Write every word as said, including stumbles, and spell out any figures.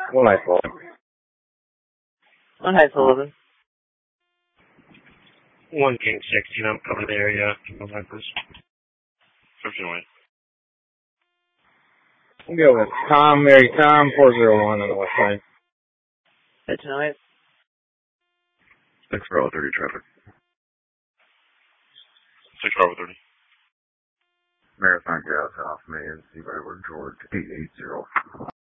One night Sullivan. One night Sullivan. One King sixteen, I'm covering the area. fifteen Wayne. We'll go with Tom, Mary Tom, four zero one on the west side. fifteen oh eight. six Bravo thirty traffic. six Bravo thirty. Marathon Gas off Main, C. Edward George, eight eight zero.